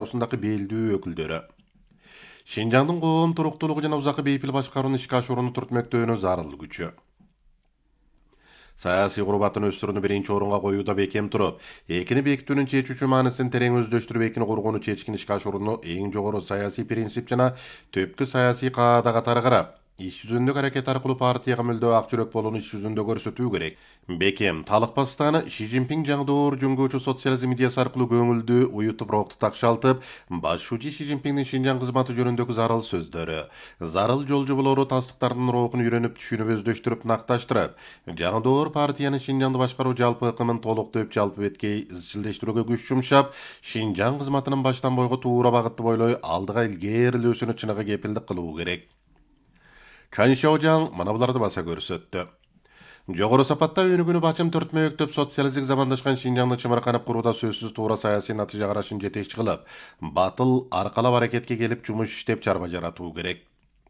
бюросундагы белдүү өкүлдөрү. Шинжаңдын коом туруктуулугу жана узакы бейпил башкарууну ишке ашырууну түртмөктөөнү зарыл күчү. Саясий курбатын өстүрүүнү биринчи орунга коюуда бекем туруп, экини бекитүүнүн чечүүчү маанисин терең өздөштүрүп, экини коргоону чечкин ишке ашырууну эң жогору саясий принцип жана төпкү саясий каада катары карап, иш жүзүндөгү аракет аркылуу партияга мүлдө ак жүрөк болууну иш жүзүндө көрсөтүү керек. Бекем талыкпастан Ши Цзиньпин жаңдоор жөнгөөчү социализм идеясы аркылуу көңүлдү уютуп рокту такшалтып, башчы Ши Цзиньпиндин Шинжаң кызматы жөнүндөгү зарыл сөздөрү, зарыл жол жоболору тастыктардын рухун үйрөнүп, түшүнүп, өздөштүрүп, накташтырып, жаңдоор партиянын Шинжаңды башкаруу жалпы ыкымын толуктоп, жалпы беткей изчилдештирүүгө күч жумшап, Шинжаң кызматынын баштан бойго туура багытты бойлой алдыга илгээрилөөсүнө чыныгы кепилдик кылуу керек. Чан Шаожаң мына буларды баса көрсөттү. Жогору сапатта өнүгүүнү бачым төртмөктөп социалисттик замандашкан Шинжаңды чымырканып курууда сөзсүз туура саясий натыйжа карашын жетекчи кылып, батыл аркалап аракетке келип жумуш иштеп чарба жаратуу керек.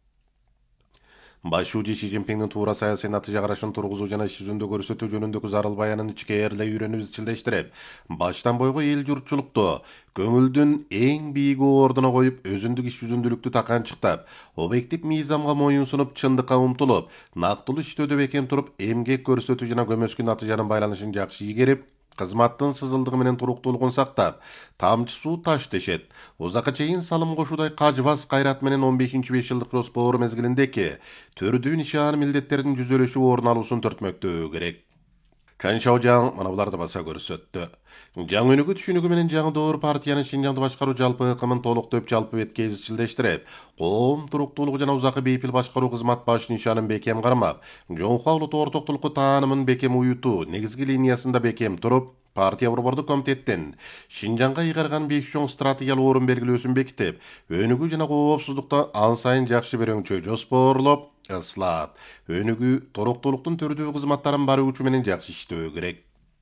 Башчы Ши Цзиньпиндин туура саясий натыйжа карашын тургузуу жана иш жүзүндө көрсөтүү жөнүндөгү зарыл баянын ичкээрлей үйрөнүп изчилдештирип, баштан бойго эл журтчулукту көңүлдүн эң бийик ордуна коюп, өзүндүк иш жүзүндүүлүктү таканчыктап, объектив мыйзамга моюн сунуп, чындыкка умтулуп, нактылуу иштөөдө бекем туруп, эмгек көрсөтүү жана көмөскү натыйжанын байланышын жакшы ийгерип, кызматтын сызылдыгы менен туруктуулугун сактап, тамчы суу таш тешет, узакка чейин салым кошуудай кажбас кайрат менен 15-5 жылдык жоспор мезгилиндеки төрдүү нишан милдеттердин жүзөлөшүп орун алуусун төртмөктөө керек. Чан Шаожаң мына буларды баса көрсөттү. Жаң өнүгүү түшүнүгү менен жаңдоор партиянын Шинжаңды башкаруу жалпы ыкымын толуктоп, жалпы бетке изчилдештирип, коом туруктуулугу жана узакы бейпил башкаруу кызмат баш нишанын бекем кармап, жоңкуа улуттук ортоктулукку таанымын бекем уютуу, негизги линиясында бекем туруп, партия борбордук комитеттин Шинжаңга ыйгарган 5 чоң стратегиялык орун белгилөөсүн бекитип, өнүгүү жана коопсуздукта ан сайын жакшы бирөңчө жоспорлоп, ыслаат, өнүгүү, туруктуулуктун түрдүү кызматтарын бар күчү менен жакшы иштөө керек.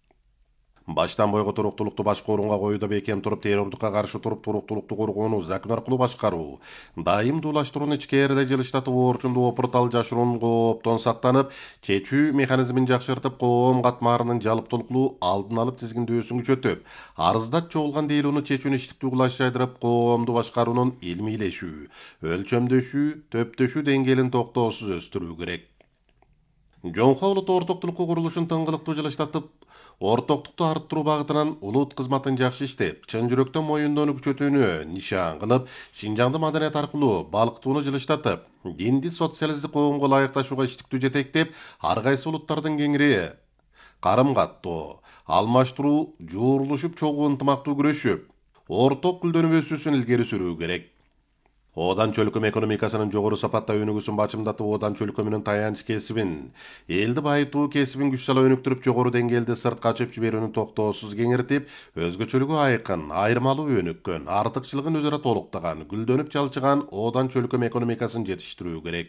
Баштан бойго туруктуулукту башкы орунга коюуда бекем туруп, террордукка каршы туруп, туруктуулукту коргоону закон аркылуу башкаруу, дайымдуулаштырууну ичкээрде жылыштатып, орчунду опуртал жашыруун кооптон сактанып, чечүү механизмин жакшыртып, коом катмарынын жалыптуулуктуу алдын алып тизгиндөөсүн күчөтүп, арыздат чогулган дейлоону чечүүнү иштиктүү кылаш жайдырып, коомду башкаруунун илмийлешүү, өлчөмдөшүү, төптөшүү деңгээлин токтоосуз өстүрүү керек. Жоңкуа улуттук ортоктулукку курулушун тыңгылыктуу жылыштатып, ортоктукту арттыруу багытынан улут кызматын жакшы иштеп, чын жүрөктөн моюндоону күчөтүүнү нишан кылып, Шинжаңды маданият аркылуу балкытууну жылыштатып, динди социалисттик коомго ылайыкташууга иштиктүү жетектеп, ар кайсы улуттардын кеңири карым каттоо, алмаштыруу, жуурулушуп, чогуу ынтымактуу күрөшүп, орток гүлдөнүп өсүүсүн илгери сүрүү керек. Одан чөлкөм экономикасынын жогору сапатта өнүгүүсүн бачымдатып, одан чөлкөмүнүн таянч кесибин, элди байытуу кесибин күч сала өнүктүрүп, жогору деңгээлде сыртка ачып жиберүүнү токтоосуз кеңиртип, өзгөчөлүгү айкын, айырмалуу өнүккөн, артыкчылыгын өзара толуктаган, гүлдөнүп жалчыган одан чөлкөм экономикасын жетиштирүү керек.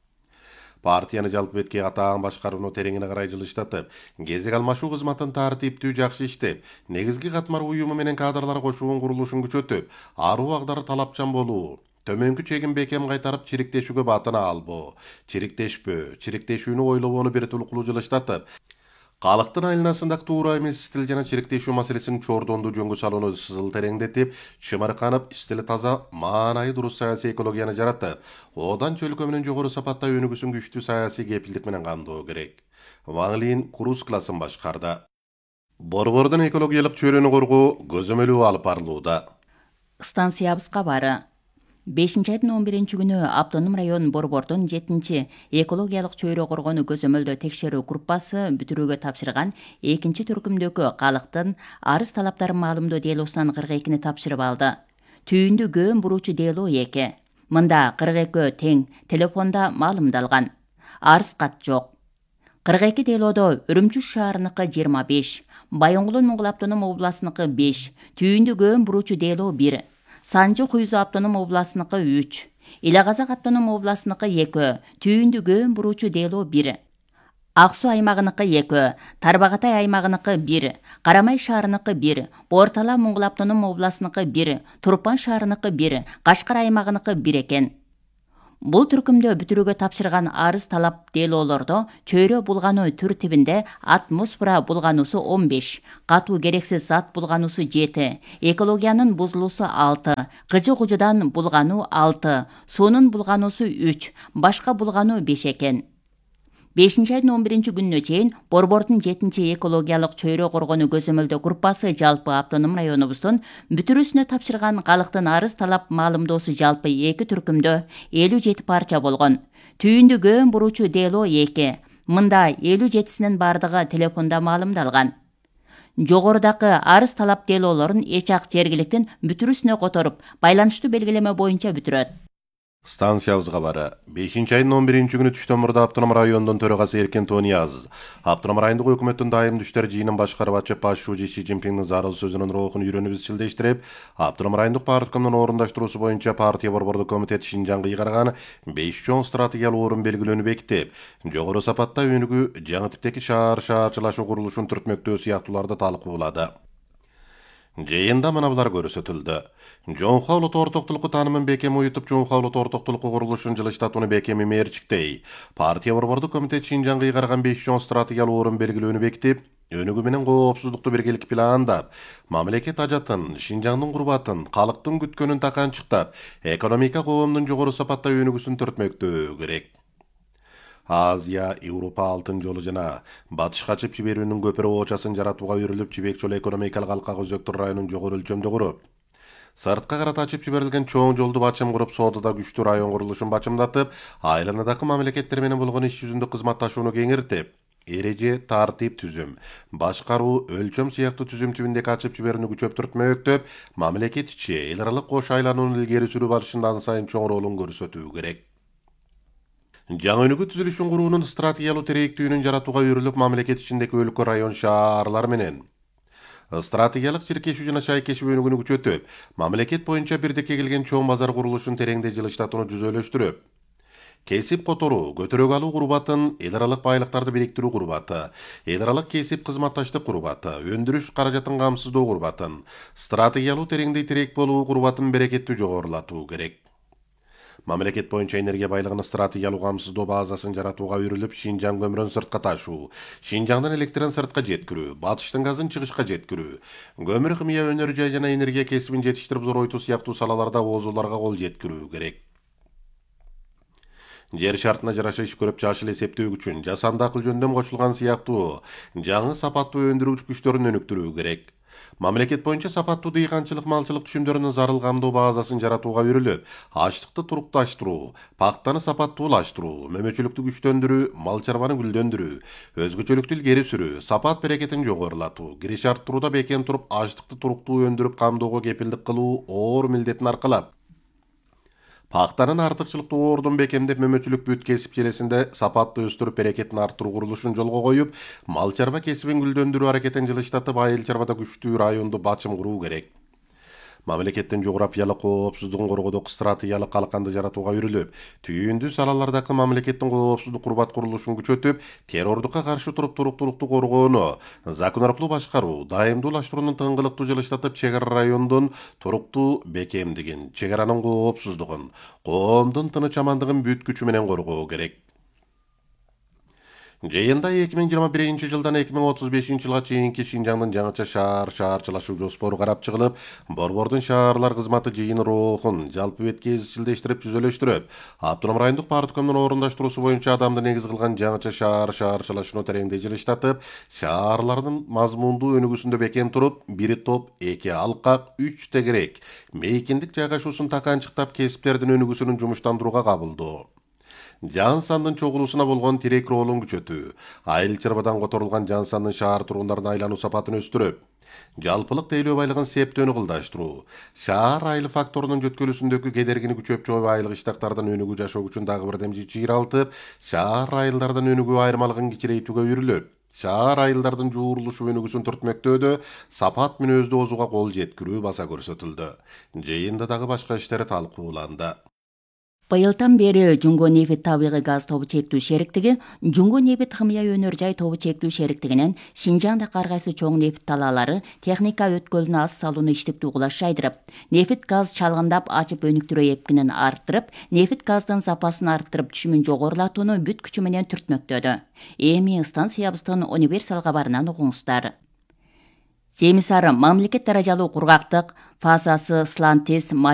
Партияны жалпы бетке катаан башкарууну тереңине карай жылыштатып, кезек алмашуу кызматын тартиптүү жакшы иштеп, негизги катмар уюму менен кадрлар кошуунун курулушун күчөтүп, аруу агдары талапчан болуу, төмөнкү чегин бекем кайтарып, чириктешүүгө батына албоо, чириктешпөө, чириктешүүнү ойлобоону биртулуктуу жылыштатып, калктын айланасындагы туура эмес стил жана чириктешүү маселесин чордондуу жөнгө салууну сызыл тереңдетип, чымырканып, стили таза, маанайы дурус саясий экологияны жаратып, одан чөлкөмүнүн жогору сапатта өнүгүүсүн күчтүү саясий кепилдик менен камдоо керек. Ван Лин круз классын башкарды. Борбордун экологиялык чөйрөнү коргоо көзөмөлү алып барылууда. Станциябызга бары 5-айдын 11-күнү Автоном район борбордун 7-экологиялык чөйрө коргоону көзөмөлдөө текшерүү группасы бүтүрүүгө тапшырган 2-түркүмдөгү калктын арыз талаптарын маалымдоо делоосунан 42-ни тапшырып алды. Түйүндү көөн буруучу делоо 2. Мында 42 тең телефонда маалымдалган. Арыз кат жок. 42 делоодо Үрүмчү шаарыныкы 25, Байоңгулун Моңгол автоном областыныкы 5, түйүндү көөн буруучу делоо 1, Санжы Куйзу автоном областыныкы 3, Ила-Казак автоном областыныкы 2, түйүндү көөн буруучу делоо 1, Ак Суу аймагыныкы 2, Тарбагатай аймагыныкы 1, Карамай шаарыныкы 1, Бортала Моңгол автоном областыныкы 1, Турпан шаарыныкы 1, Кашкар аймагыныкы 1 экен. Бул түркүмдө бүтүрүүгө тапшырган арыз талап делоолордо чөйрө булгануу тиртибинде атмосфера булгануусу 15, катуу керексиз зат булгануусу 7, экологиянын бузулуусу 6, кыжы-кужудан булгануу 6, суунун булгануусу 3, башка булгануу 5 экен. 5-айдын 11-күнүнө чейин Борбордун 7-экологиялык чөйрө коргонуу көзөмөлдөө группасы жалпы автоном районубуздун бүтүрүүсүнө тапшырган калктын арыз талап маалымдоосу жалпы 2 түркүмдө 57 парча болгон. Түйүндү көөн буруучу дело 2. Мында 57синин бардыгы телефондо маалымдалган. Жогорудагы арыз талап делоолорун эч ак жергиликтин бүтүрүүсүнө которуп, байланыштуу белгилеме боюнча бүтүрөт. Станциябыз кабары. 5-айдын 11-күнү түштөн мурда автоном райондун төрагасы Эркен Тониязов, автоном райондук өкмөттүн дайым иштер жыйынын башкарып атчып башчы Си Цзиньпиндин зарыл сөзүнүн рухун үйрөнүп изчилдештирип, автоном райондук парткомдун орундаштыруусу боюнча партия борбордук комитет Шинжаңга ыйгарган 5 чоң стратегиялык орун белгилөөнү бекитип, жогору сапатта өнүгүү, жаңы типтеги шаарчылашуу курулушун түртмөктөө сыяктууларды талкуулады. Жыйында мына булар көрсөтүлдү. Жоңхо улут ортоктулукку таанымын бекеми уютуп, Жоңхо улут ортоктулукку курулушун жылыштатууну бекеми мээрчиктей. Партия борбордук комитет Шинжаңга ыйгарган 5 чоң стратегиялык орун белгилөөнү бекитип, өнүгүү менен коопсуздукту биргелик пландап, мамлекет ажатын, Шинжаңдын курбатын, калктын күткөнүн таканчыктап, экономика коомдун жогору сапатта өнүгүүсүн түртмөктөө керек. Азия, Европа алтын жолу жана батыш качып жиберүүнүн көпүрө оочасын жаратууга үйрүлүп, жибек жолу экономикалык алкак өзөктөр районун жогору өлчөмдө куруп, сыртка карата ачып жиберилген чоң жолду бачым куруп, соодада күчтүү район курулушун бачымдатып, айланадагы мамлекеттер менен болгон иш жүзүндө кызматташууну кеңиртип, эреже, тартип түзүм, башкаруу, өлчөм сыяктуу түзүм түбүндөгү ачып жиберүүнү күчөптүртмөктөп, мамлекет ичи эл аралык кош айланууну илгери сүрүү барышында ан сайын чоң ролун көрсөтүү керек. Жаңы өнүгүү түзүлүшүн куруунун стратегиялык терээктүүнүн жаратууга үйрүлүп, мамлекет ичиндеги өлкө, район, шаарлар менен стратегиялык чиркешүү жана шайкешүү өнүгүүнү күчөтүп, мамлекет боюнча бирдикке келген чоң базар курулушун тереңдей жылыштатууну жүзөлөштүрүп, кесип которуу, көтөрөк алуу курбатын, эл аралык байлыктарды бириктирүү курбаты, эл аралык кесип кызматташтык курбаты, өндүрүш каражатын камсыздоо курбатын, стратегиялык тереңдей тирек болуу курбатын берекеттүү жогорулатуу керек. Мамлекет боюнча энергия байлыгын стратегиялык камсыздоо базасын жаратууга үйрүлүп, Шинжаң көмүрүн сыртка ташуу, Шинжаңдын электрин сыртка жеткирүү, батыштын газын чыгышка жеткирүү, көмүр, химия өнөр жай жана энергия кесибин жетиштирип зоройтуу сыяктуу салаларда оозуларга кол жеткирүү керек. Жер шартына жараша иш көрүп, жашыл эсептөө күчүн, жасанды акыл жөндөм кошулган сыяктуу жаңы сапаттуу өндүрүү күчтөрүн өнүктүрүү керек. Мамлекет боюнча сапаттуу дыйканчылык, малчылык түшүмдөрүнүн зарыл камдоо базасын жаратууга үйрүлүп, ачлыкты турукташтыруу, пактаны сапаттуулаштыруу, мөмөчүлүктү күчтөндүрүү, мал чарбаны гүлдөндүрүү, өзгөчөлүктү илгери сүрүү, сапат берекетин жогорулатуу, кириш арттырууда бекем туруп, ачлыкты туруктуу өндүрүп камдоого кепилдик кылуу оор милдетин аркалап, пактанын артыкчылыктуу оордун бекемдеп, мөмөчүлүк бүт кесип желесинде сапатты өстүрүп, берекетин арттыруу курулушун жолго коюп, мал чарба кесибин гүлдөндүрүү аракетин жылыштатып, айыл чарбада күчтүү районду бачым куруу керек. Мамлекеттин жогорапиялык коопсуздугун коргоодо стратегиялык калканды жаратууга үйрүлүп, түйүндүү салалардагы мамлекеттин коопсуздук курбат курулушун күчөтүп, террордукка каршы туруп, туруктуулукту коргоону, закон аркылуу башкаруу, дайымдуулаштыруунун тыңгылыктуу жылыштатып, чек ара райондун туруктуу бекемдигин, чек аранын коопсуздугун, коомдун тыныч амандыгын бүт күчү менен коргоо керек. Жыйында 2021 жылдан 2035 жылга чейинки Шинжаңдын жаңыча шаарчылашуу жоспору карап чыгылып, борбордун шаарлар кызматы жыйын рухун жалпы бетке изчилдештирип, түзөлөштүрүп, автоном райондук парткомдун орундаштыруусу боюнча адамды негиз кылган жаңыча шаарчылашууну тереңдей жылыштатып, шаарлардын мазмундуу өнүгүүсүндө бекем туруп, 1 топ, 2 алкак, 3 тегерек, мейкиндик жайгашуусун таканчыктап, кесиптердин өнүгүүсүнүн жумуштандырууга кабылдоо, жан сандын чогулуусуна болгон тирек ролун күчөтүү, айыл чарбадан которулган жан сандын шаар тургундарынын айлануу сапатын өстүрүп, жалпылык тейлөө байлыгын септөөнү кылдаштыруу, шаар айыл факторунун жөткөлүүсүндөгү кедергини күчөп, чоң айлык иштактардын өнүгүү жашоо күчүн дагы бирдемчи чыйралтып, шаар айылдардын өнүгүү айырмалыгын кичирейтүүгө үйрүлүп, шаар айылдардын жуурулушу өнүгүүсүн түртмөктөөдө сапат мүнөздүү оозуга кол жеткирүү баса көрсөтүлдү. Жыйында дагы башка иштер талкууланды. Быйылдан бери Жунго нефит табигый газ тобу чектүү шериктиги Жунго нефит хымия өнөр жай тобу чектүү шериктигинен Шинжаңда ар кайсы чоң нефит талаалары техника өткөлүнө аз салууну иштиктүү кылаш жайдырып, нефит газ чалгындап ачып өнүктүрүү эпкинин арттырып, нефит газдын сапасын арттырып түшүмүн жогорулатууну бүт күчү менен түртмөктөдү. Эми станциябыздын универсал кабарынан угуңуздар. Жемис ары мамлекет даражалуу кургактык фазасы Слантис